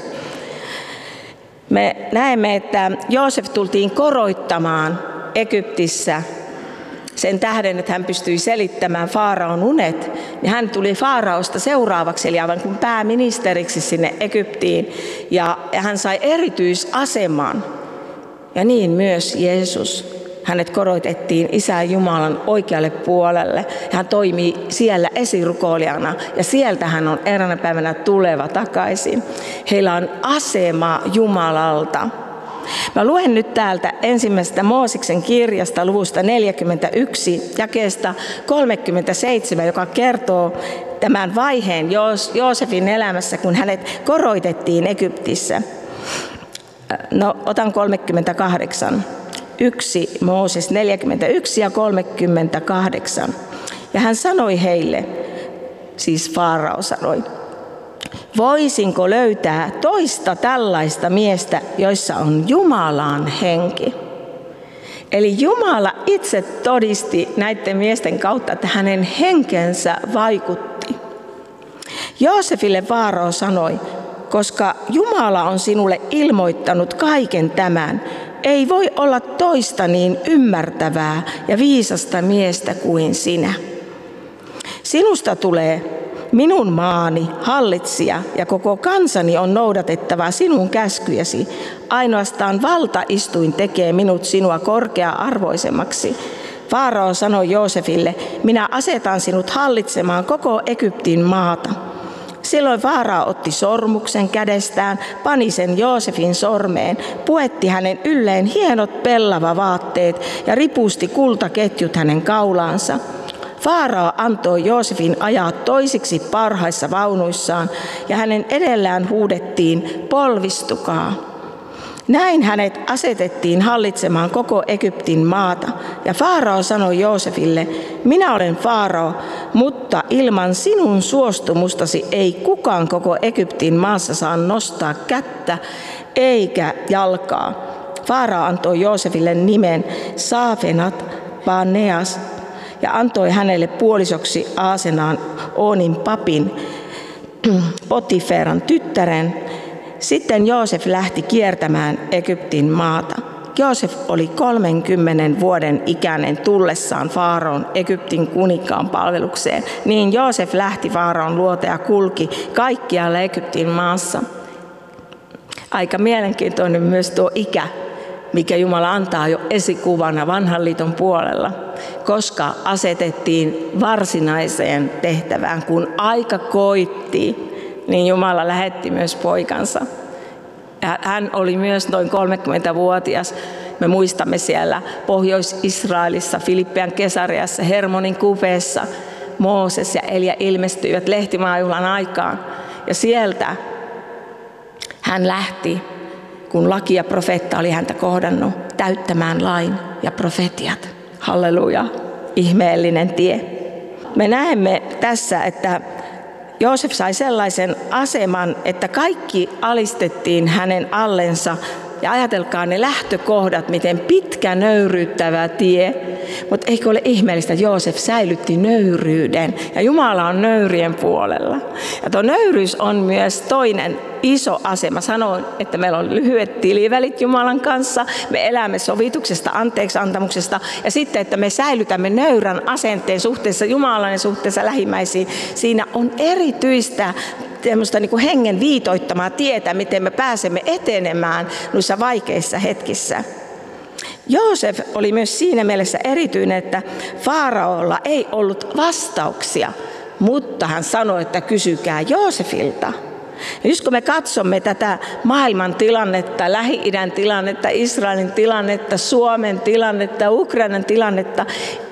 Me näemme, että Joosef tultiin koroittamaan Egyptissä sen tähden, että hän pystyi selittämään Faaraon unet, niin hän tuli Faaraosta seuraavaksi, eli aivan kuin pääministeriksi sinne Egyptiin, ja hän sai erityisaseman. Ja niin myös Jeesus. Hänet koroitettiin Isän Jumalan oikealle puolelle. Hän toimii siellä esirukoilijana ja sieltä hän on eräänä päivänä tuleva takaisin. Heillä on asema Jumalalta. Mä luen nyt täältä ensimmäisestä Mooseksen kirjasta luvusta 41 jakeesta 37, joka kertoo tämän vaiheen Joosefin elämässä, kun hänet koroitettiin Egyptissä. No, otan 38. 1 Mooses 41 ja 38. Ja hän sanoi heille, siis Faarao sanoi, voisinko löytää toista tällaista miestä, joissa on Jumalan henki? Eli Jumala itse todisti näiden miesten kautta, että hänen henkensä vaikutti. Joosefille Faarao sanoi, koska Jumala on sinulle ilmoittanut kaiken tämän, ei voi olla toista niin ymmärtävää ja viisasta miestä kuin sinä. Sinusta tulee minun maani hallitsija ja koko kansani on noudatettava sinun käskyjäsi. Ainoastaan valtaistuin tekee minut sinua korkea-arvoisemmaksi. Faarao sanoi Joosefille, minä asetan sinut hallitsemaan koko Egyptin maata. Silloin Faarao otti sormuksen kädestään, pani sen Joosefin sormeen, puetti hänen ylleen hienot pellavavaatteet ja ripusti kultaketjut hänen kaulaansa. Faarao antoi Joosefin ajaa toisiksi parhaissa vaunuissaan ja hänen edellään huudettiin, polvistukaa. Näin hänet asetettiin hallitsemaan koko Egyptin maata. Ja Faarao sanoi Joosefille, minä olen Faarao, mutta ilman sinun suostumustasi ei kukaan koko Egyptin maassa saa nostaa kättä eikä jalkaa. Faarao antoi Joosefille nimen Saafenat Paneas ja antoi hänelle puolisoksi Aasenaan Oonin papin Potiferan tyttären. Sitten Joosef lähti kiertämään Egyptin maata. Joosef oli 30 vuoden ikäinen tullessaan Faaraon Egyptin kuninkaan palvelukseen. Niin Joosef lähti Faaraon luota ja kulki kaikkialla Egyptin maassa. Aika mielenkiintoinen myös tuo ikä, mikä Jumala antaa jo esikuvana vanhan liiton puolella, koska asetettiin varsinaiseen tehtävään, kun aika koitti. Niin Jumala lähetti myös poikansa. Ja hän oli myös noin 30-vuotias. Me muistamme siellä Pohjois-Israelissa, Filippian Kesariassa, Hermonin kupeessa, Mooses ja Elia ilmestyivät lehtimaajuhlan aikaan. Ja sieltä hän lähti, kun laki ja profeetta oli häntä kohdannut, täyttämään lain ja profetiat. Halleluja, ihmeellinen tie. Me näemme tässä, että Joosef sai sellaisen aseman, että kaikki alistettiin hänen allensa. Ja ajatelkaa ne lähtökohdat, miten pitkä nöyryyttävä tie. mutta eikö ole ihmeellistä, että Joosef säilytti nöyryyden ja Jumala on nöyrien puolella. Ja tuo nöyryys on myös toinen iso asema. Sanoin, että meillä on lyhyet tilivälit Jumalan kanssa, me elämme sovituksesta, anteeksiantamuksesta ja sitten, että me säilytämme nöyrän asenteen suhteessa Jumalan ja suhteessa lähimmäisiin. Siinä on erityistä tämmöistä niin kuin hengen viitoittamaa tietä, miten me pääsemme etenemään noissa vaikeissa hetkissä. Joosef oli myös siinä mielessä erityinen, että Faaraolla ei ollut vastauksia, mutta hän sanoi, että kysykää Joosefilta. Ja just kun me katsomme tätä maailman tilannetta, Lähi-idän tilannetta, Israelin tilannetta, Suomen tilannetta, Ukrainan tilannetta,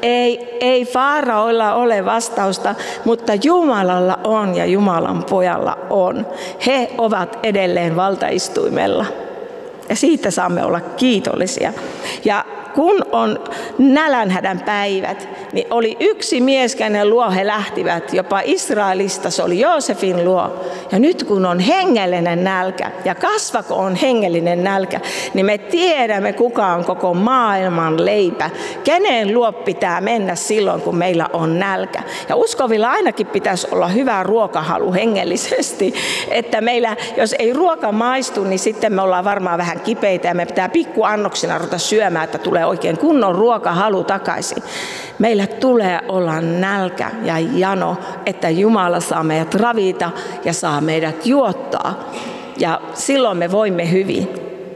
ei Faaraoilla ole vastausta, mutta Jumalalla on ja Jumalan pojalla on. He ovat edelleen valtaistuimella. Ja siitä saamme olla kiitollisia. Ja kun on nälänhädän päivät, niin oli yksi mies, kenen luo he lähtivät, jopa Israelista, se oli Joosefin luo. Ja nyt kun on hengellinen nälkä, ja kasvako on hengellinen nälkä, niin me tiedämme, kuka on koko maailman leipä. Kenen luo pitää mennä silloin, kun meillä on nälkä. Ja uskovilla ainakin pitäisi olla hyvä ruokahalu hengellisesti, että meillä, jos ei ruoka maistu, niin sitten me ollaan varmaan vähän kipeitä, ja me pitää pikkuannoksina ruveta syömään, että tulee oikein kunnon ruokahalu takaisin. Meillä tulee olla nälkä ja jano, että Jumala saa meidät ravita ja saa meidät juottaa. Ja silloin me voimme hyvin.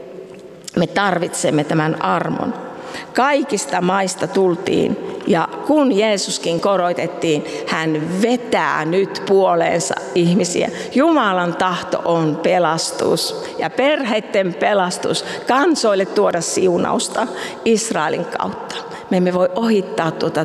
Me tarvitsemme tämän armon. Kaikista maista tultiin ja kun Jeesuskin korotettiin, hän vetää nyt puoleensa ihmisiä. Jumalan tahto on pelastus ja perheiden pelastus, kansoille tuoda siunausta Israelin kautta. Me emme voi ohittaa tuota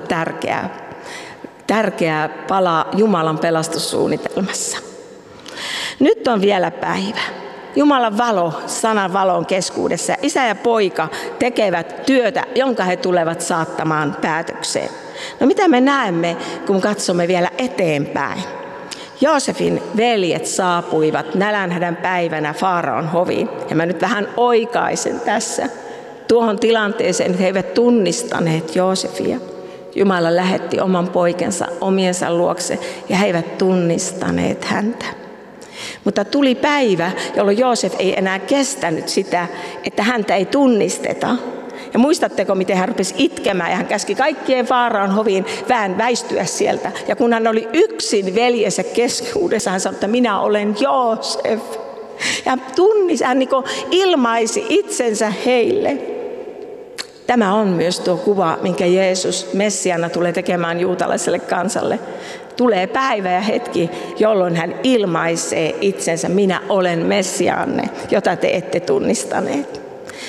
tärkeää palaa Jumalan pelastussuunnitelmassa. Nyt on vielä päivä. Jumalan valo, sanan valon keskuudessa. Isä ja poika tekevät työtä, jonka he tulevat saattamaan päätökseen. No mitä me näemme, kun katsomme vielä eteenpäin? Joosefin veljet saapuivat nälänhädän päivänä Faaraon hoviin. Ja mä nyt vähän oikaisen tässä tuohon tilanteeseen, että he eivät tunnistaneet Joosefia. Jumala lähetti oman poikensa omiensa luokse ja he eivät tunnistaneet häntä. Mutta tuli päivä, jolloin Joosef ei enää kestänyt sitä, että häntä ei tunnisteta. Ja muistatteko, miten hän rupesi itkemään ja hän käski kaikkien Faaraon hoviin väistyä sieltä. Ja kun hän oli yksin veljensä keskuudessa, hän sanoi, että minä olen Joosef. Ja hän niin ilmaisi itsensä heille. Tämä on myös tuo kuva, minkä Jeesus Messiana tulee tekemään juutalaiselle kansalle. Tulee päivä ja hetki, jolloin hän ilmaisee itsensä, minä olen Messiaanne, jota te ette tunnistaneet.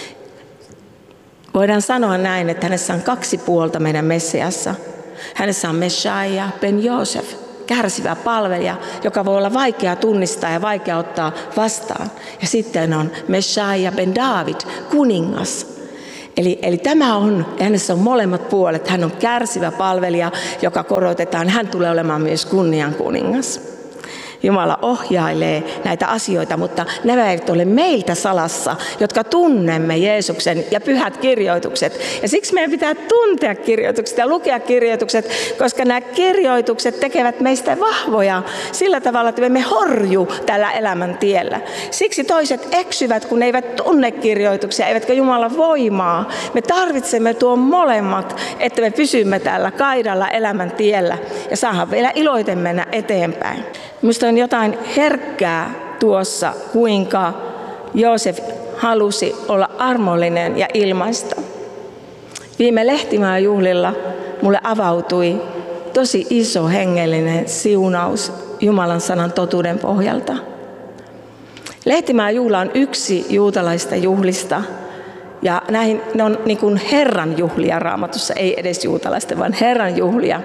Voidaan sanoa näin, että hänessä on kaksi puolta meidän Messiassa. Hänessä on Messiah ben Joosef, kärsivä palvelija, joka voi olla vaikea tunnistaa ja vaikea ottaa vastaan. Ja sitten on Messiah ben David, kuningas. Eli tämä on, hänessä on molemmat puolet. Hän on kärsivä palvelija, joka korotetaan. Hän tulee olemaan myös kunnian kuningas. Jumala ohjailee näitä asioita, mutta nämä eivät ole meiltä salassa, jotka tunnemme Jeesuksen ja pyhät kirjoitukset. Ja siksi meidän pitää tuntea kirjoitukset ja lukea kirjoitukset, koska nämä kirjoitukset tekevät meistä vahvoja sillä tavalla, että me emme horju tällä elämän tiellä. Siksi toiset eksyvät, kun ne eivät tunne kirjoituksia, eivätkä Jumalan voimaa. Me tarvitsemme tuon molemmat, että me pysymme tällä kaidalla elämän tiellä ja saadaan vielä iloiten mennä eteenpäin. Minusta on jotain herkkää tuossa, kuinka Joosef halusi olla armollinen ja ilmaista. Viime Lehtimäen juhlilla mulle avautui tosi iso hengellinen siunaus Jumalan sanan totuuden pohjalta. Lehtimäen juhla on yksi juutalaista juhlista. Ja ne on niin kuin Herran juhlia Raamatussa, ei edes juutalaisten, vaan Herran juhlia.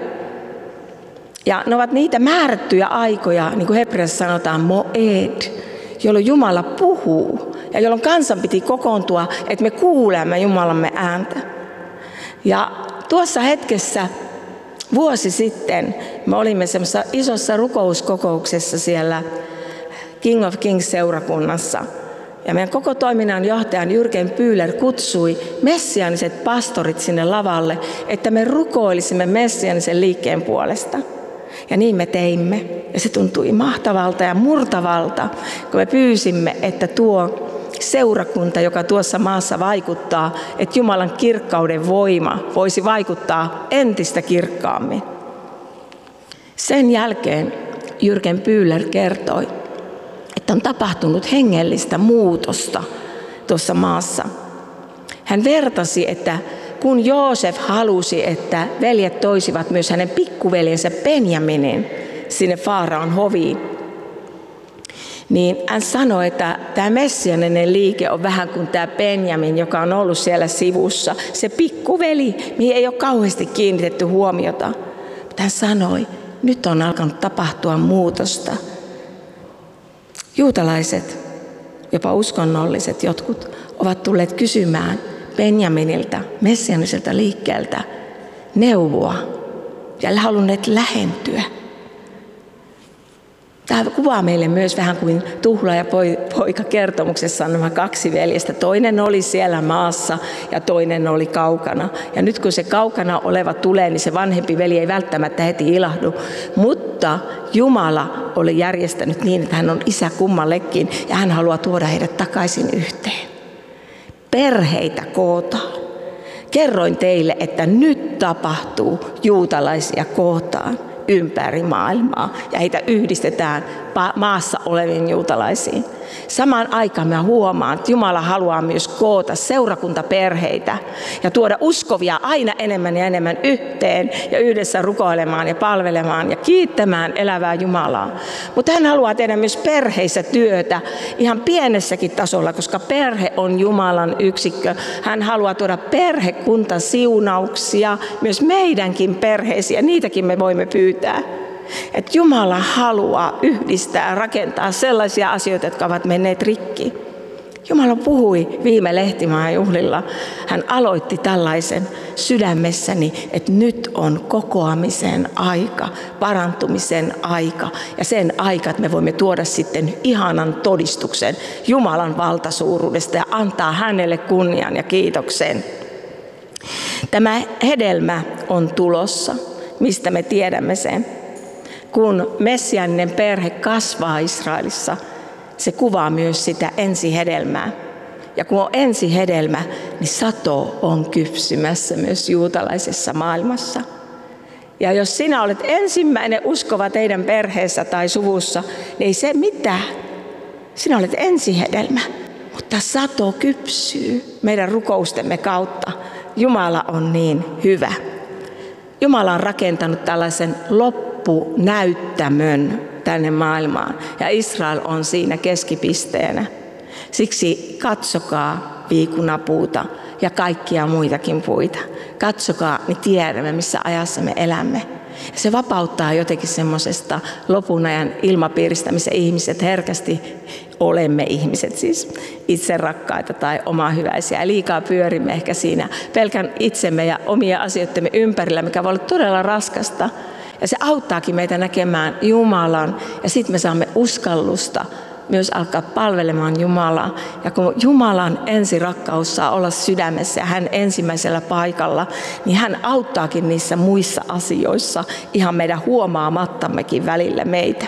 Ja ne ovat niitä määrättyjä aikoja, niin kuin hebreassa sanotaan, moed, jolloin Jumala puhuu ja jolloin kansan piti kokoontua, että me kuulemme Jumalamme ääntä. Ja tuossa hetkessä vuosi sitten me olimme semmoisessa isossa rukouskokouksessa siellä King of Kings -seurakunnassa. Ja meidän koko toiminnan johtajan Jürgen Bühler kutsui messiaaniset pastorit sinne lavalle, että me rukoilisimme messiaanisen liikkeen puolesta. Ja niin me teimme. Ja se tuntui mahtavalta ja murtavalta, kun me pyysimme, että tuo seurakunta, joka tuossa maassa vaikuttaa, että Jumalan kirkkauden voima voisi vaikuttaa entistä kirkkaammin. Sen jälkeen Jürgen Bühler kertoi, että on tapahtunut hengellistä muutosta tuossa maassa. Hän vertasi, että kun Joosef halusi, että veljet toisivat myös hänen pikkuveljensä Benjaminin sinne Faaraon hoviin, niin hän sanoi, että tämä messianinen liike on vähän kuin tämä Benjamin, joka on ollut siellä sivussa. Se pikkuveli, mihin ei ole kauheasti kiinnitetty huomiota. Mutta hän sanoi, nyt on alkanut tapahtua muutosta. Juutalaiset, jopa uskonnolliset jotkut, ovat tulleet kysymään Benjaminilta, messianiselta liikkeeltä, neuvoa ja halunneet lähentyä. Tämä kuvaa meille myös vähän kuin Tuhla ja poika kertomuksessa on nämä kaksi veljestä. Toinen oli siellä maassa ja toinen oli kaukana. Ja nyt kun se kaukana oleva tulee, niin se vanhempi veli ei välttämättä heti ilahdu. Mutta Jumala oli järjestänyt niin, että hän on isä kummallekin ja hän haluaa tuoda heidät takaisin yhteen. Perheitä kootaan. Kerroin teille, että nyt tapahtuu, juutalaisia kootaan ympäri maailmaa ja heitä yhdistetään maassa oleviin juutalaisiin. Samaan aikaan mä huomaan, että Jumala haluaa myös koota seurakuntaperheitä ja tuoda uskovia aina enemmän ja enemmän yhteen ja yhdessä rukoilemaan ja palvelemaan ja kiittämään elävää Jumalaa. Mutta hän haluaa tehdä myös perheissä työtä ihan pienessäkin tasolla, koska perhe on Jumalan yksikkö. Hän haluaa tuoda perhekuntasiunauksia myös meidänkin perheisiin ja niitäkin me voimme pyytää. Että Jumala haluaa yhdistää ja rakentaa sellaisia asioita, jotka ovat menneet rikki. Jumala puhui viime Lehtimaan juhlilla. Hän aloitti tällaisen sydämessäni, että nyt on kokoamisen aika, parantumisen aika ja sen aika, että me voimme tuoda sitten ihanan todistuksen Jumalan valtasuuruudesta ja antaa hänelle kunnian ja kiitoksen. Tämä hedelmä on tulossa, mistä me tiedämme sen. Kun messiaaninen perhe kasvaa Israelissa, se kuvaa myös sitä ensihedelmää. Ja kun on ensihedelmä, niin sato on kypsymässä myös juutalaisessa maailmassa. Ja jos sinä olet ensimmäinen uskova teidän perheessä tai suvussa, niin ei se mitään. Sinä olet ensihedelmä, mutta sato kypsyy meidän rukoustemme kautta. Jumala on niin hyvä. Jumala on rakentanut tällaisen loppunäyttämön tänne maailmaan ja Israel on siinä keskipisteenä. Siksi katsokaa viikunapuuta ja kaikkia muitakin puita. Katsokaa, niin tiedämme, missä ajassa me elämme. Ja se vapauttaa jotenkin semmoisesta lopun ajan ilmapiiristä, missä ihmiset herkästi olemme ihmiset, siis itserakkaita tai omahyväisiä. Ja liikaa pyörimme ehkä siinä pelkän itsemme ja omia asioittemme ympärillä, mikä voi olla todella raskasta. Ja se auttaakin meitä näkemään Jumalan ja sitten me saamme uskallusta myös alkaa palvelemaan Jumalaa. Ja kun Jumalan ensirakkaus saa olla sydämessä ja hän ensimmäisellä paikalla, niin hän auttaakin niissä muissa asioissa ihan meidän huomaamattammekin välillä meitä.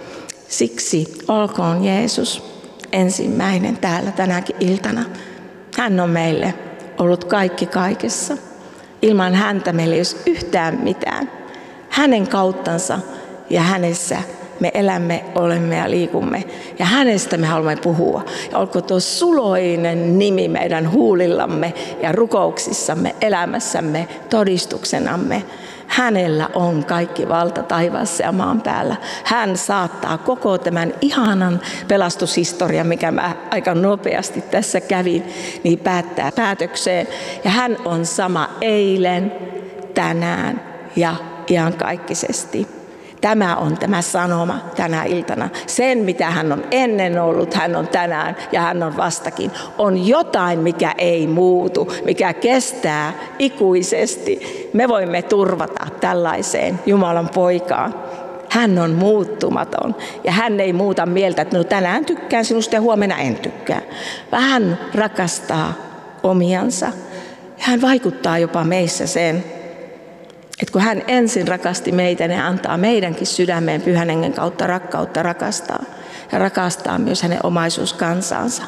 Siksi olkoon Jeesus ensimmäinen täällä tänäkin iltana. Hän on meille ollut kaikki kaikessa. Ilman häntä meillä ei olisi yhtään mitään. Hänen kauttansa ja hänessä me elämme, olemme ja liikumme. Ja hänestä me haluamme puhua. Ja olkoon tuo suloinen nimi meidän huulillamme ja rukouksissamme, elämässämme, todistuksenamme. Hänellä on kaikki valta taivaassa ja maan päällä. Hän saattaa koko tämän ihanan pelastushistorian, mikä mä aika nopeasti tässä kävin, niin päättää päätökseen. Ja hän on sama eilen, tänään ja iankaikkisesti. Tämä on tämä sanoma tänä iltana. Sen, mitä hän on ennen ollut, hän on tänään ja hän on vastakin. On jotain, mikä ei muutu, mikä kestää ikuisesti. Me voimme turvata tällaiseen Jumalan poikaan. Hän on muuttumaton ja hän ei muuta mieltä, että no tänään tykkään sinusta ja huomenna en tykkää. Vaan hän rakastaa omiansa. Hän vaikuttaa jopa meissä sen, että kun hän ensin rakasti meitä, niin antaa meidänkin sydämeen Pyhän Hengen kautta rakkautta rakastaa. Ja rakastaa myös hänen omaisuuskansansa.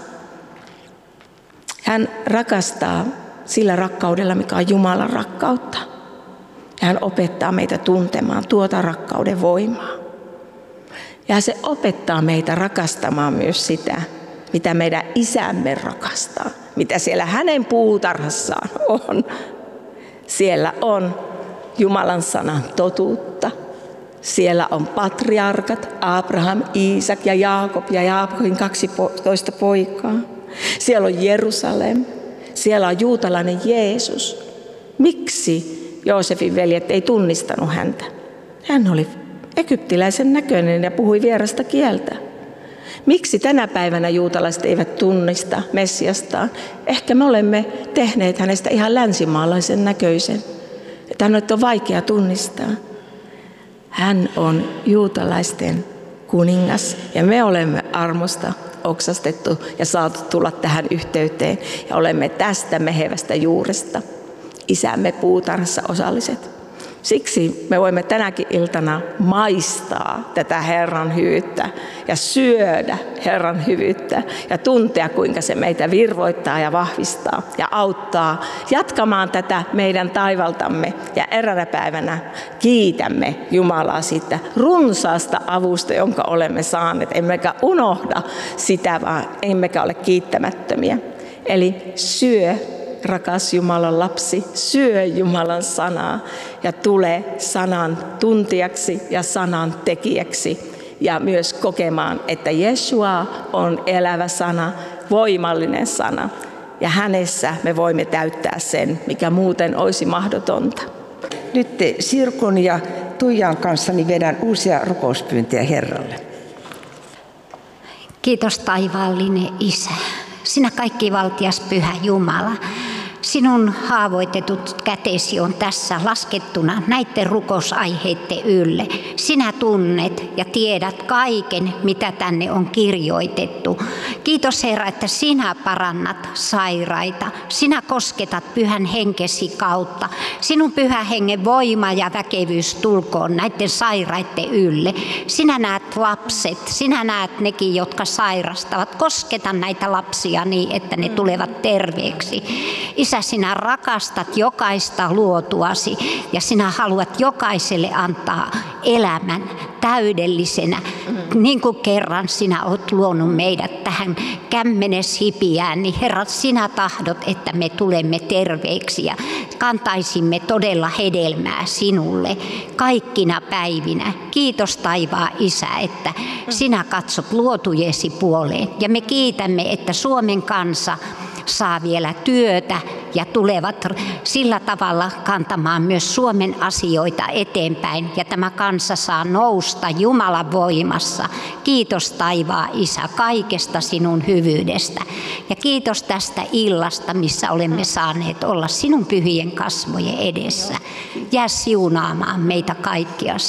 Hän rakastaa sillä rakkaudella, mikä on Jumalan rakkautta. Ja hän opettaa meitä tuntemaan tuota rakkauden voimaa. Ja se opettaa meitä rakastamaan myös sitä, mitä meidän isämme rakastaa. Mitä siellä hänen puutarhassaan on. Siellä on Jumalan sanan totuutta. Siellä on patriarkat, Abraham, Iisak ja Jaakob ja Jaakobin 12 poikaa. Siellä on Jerusalem. Siellä on juutalainen Jeesus. Miksi Joosefin veljet ei tunnistanut häntä? Hän oli egyptiläisen näköinen ja puhui vierasta kieltä. Miksi tänä päivänä juutalaiset eivät tunnista Messiastaan? Ehkä me olemme tehneet hänestä ihan länsimaalaisen näköisen. Että hänet on vaikea tunnistaa. Hän on juutalaisten kuningas ja me olemme armosta oksastettu ja saatu tulla tähän yhteyteen. Ja olemme tästä mehevästä juuresta isämme puutarhassa osalliset. Siksi me voimme tänäkin iltana maistaa tätä Herran hyvyyttä ja syödä Herran hyvyyttä ja tuntea, kuinka se meitä virvoittaa ja vahvistaa ja auttaa jatkamaan tätä meidän taivaltamme. Ja eräänä päivänä kiitämme Jumalaa siitä runsaasta avusta, jonka olemme saaneet. Emmekä unohda sitä, vaan emmekä ole kiittämättömiä. Eli syö, rakas Jumalan lapsi, syö Jumalan sanaa ja tule sanan tuntijaksi ja sanan tekijäksi ja myös kokemaan, että Jeshua on elävä sana, voimallinen sana ja hänessä me voimme täyttää sen, mikä muuten olisi mahdotonta. Nyt Sirkun ja Tuijan kanssani vedän uusia rukouspyyntöjä Herralle. Kiitos taivaallinen Isä, sinä kaikkivaltias Pyhä Jumala. Sinun haavoitetut kätesi on tässä laskettuna näiden rukousaiheiden ylle. Sinä tunnet ja tiedät kaiken, mitä tänne on kirjoitettu. Kiitos Herra, että sinä parannat sairaita. Sinä kosketat Pyhän Henkesi kautta. Sinun Pyhän Hengen voima ja väkevyys tulkoon näiden sairaiden ylle. Sinä näet lapset, sinä näet nekin, jotka sairastavat. Kosketa näitä lapsia niin, että ne tulevat terveeksi. Isä, sinä rakastat jokaista luotuasi ja sinä haluat jokaiselle antaa elämän täydellisenä. Niin kuin kerran sinä olet luonut meidät tähän kämmeneshipiään, niin Herra, sinä tahdot, että me tulemme terveeksi ja kantaisimme todella hedelmää sinulle kaikkina päivinä. Kiitos taivaan Isä, että sinä katsot luotujesi puoleen ja me kiitämme, että Suomen kansa saa vielä työtä ja tulevat sillä tavalla kantamaan myös Suomen asioita eteenpäin ja tämä kansa saa nousta Jumalan voimassa. Kiitos taivaan Isä kaikesta sinun hyvyydestä ja kiitos tästä illasta, missä olemme saaneet olla sinun pyhien kasvojen edessä. Jää siunaamaan meitä kaikkia